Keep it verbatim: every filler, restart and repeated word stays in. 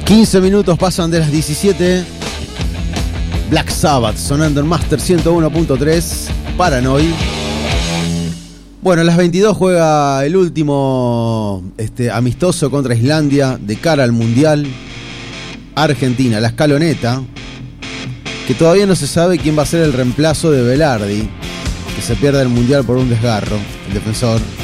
quince minutos pasan de las diecisiete. Black Sabbath sonando en Master ciento uno punto tres. Paranoid. Bueno, a las veintidós juega el último este, amistoso contra Islandia de cara al Mundial. Argentina, la escaloneta, que todavía no se sabe quién va a ser el reemplazo de Velardi, que se pierde el Mundial por un desgarro, el defensor.